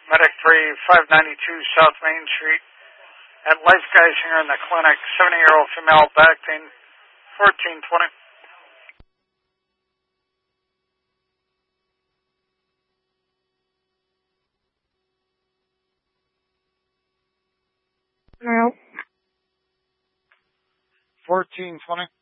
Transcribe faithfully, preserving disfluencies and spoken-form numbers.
Medic three, five ninety-two South Main Street. At Life Guys here in the clinic, seventy-year-old female back pain, fourteen twenty. No. fourteen twenty.